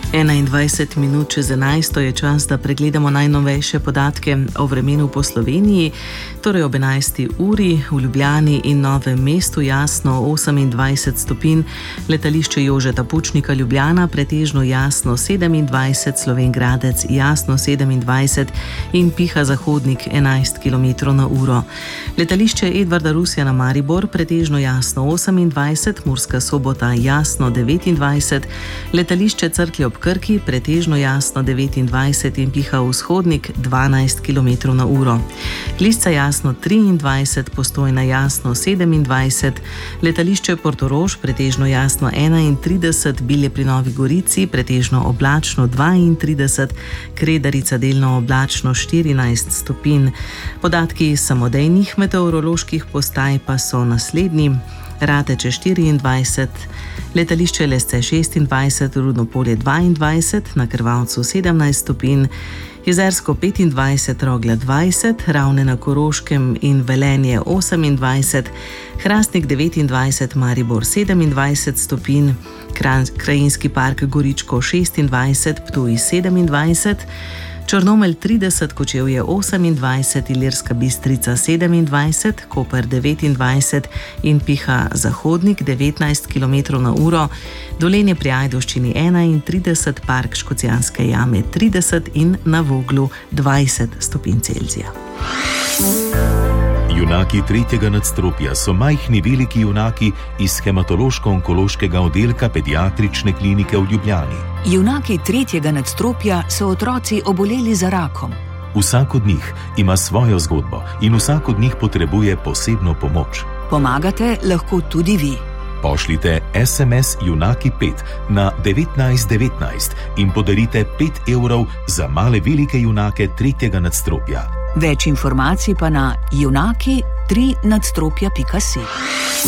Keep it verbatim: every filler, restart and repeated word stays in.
enaindvajset minut čez enajsto je čas, da pregledamo najnovejše podatke o vremenu po Sloveniji. Torej ob enajsti uri v Ljubljani in Novem mestu jasno osemindvajset stopinj, letališče Jožeta Pučnika Ljubljana pretežno jasno sedemindvajset, Slovenj Gradec jasno sedemindvajset in piha zahodnik enajst kilometrov na uro. Letališče Edvarda Rusjana Maribor pretežno jasno osemindvajset, Murska Sobota jasno devetindvajset, letališče Cerklje ob Krki pretežno jasno devetindvajset in piha vzhodnik dvanajst kilometrov na uro. Lisca jasno triindvajset, Postojna jasno sedemindvajset, letališče Portorož pretežno jasno enaintrideset, Bilje pri Novi Gorici pretežno oblačno dvaintrideset, Kredarica delno oblačno štirinajst stopinj. Podatki samodejnih meteoroloških postaj pa so naslednji: Rateče štiriindvajset, letališče Lesce šestindvajset, Rudno Polje dvaindvajset, na Krvavcu sedemnajst stopinj, Jezersko petindvajset, Rogla dvajset, Ravne na Koroškem in Velenje osemindvajset, Hrastnik devetindvajset, Maribor sedemindvajset stopinj, Krajinski park Goričko šestindvajset, Ptuj sedemindvajset, Črnomelj trideset, Kočevje osemindvajset, Ilirska Bistrica sedemindvajset, Koper devetindvajset in piha zahodnik devetnajst kilometrov na uro, Dolenje pri Ajdovščini enaintrideset, Park Škocjanske jame trideset in na Voglu dvajset stopinj Celzija. Junaki tretjega nadstropja so majhni veliki junaki iz hematološko-onkološkega oddelka pediatrične klinike v Ljubljani. Junaki tretjega nadstropja so otroci oboleli za rakom. Vsak od njih ima svojo zgodbo in vsak od njih potrebuje posebno pomoč. Pomagate lahko tudi vi. Pošljite es em es Junaki pet na devetnajst devetnajst in podarite pet evrov za male velike junake tretjega nadstropja. Več informacij pa na junaki tri nadstropja pika si.